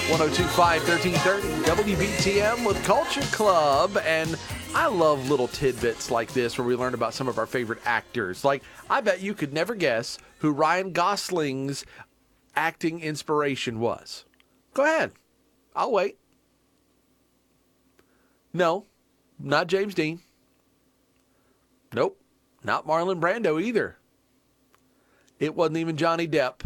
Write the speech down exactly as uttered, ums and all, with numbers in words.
one oh two point five, thirteen thirty, W B T M with Culture Club. And I love little tidbits like this where we learn about some of our favorite actors. Like, I bet you could never guess who Ryan Gosling's acting inspiration was. Go ahead. I'll wait. No, not James Dean. Nope, not Marlon Brando either. It wasn't even Johnny Depp.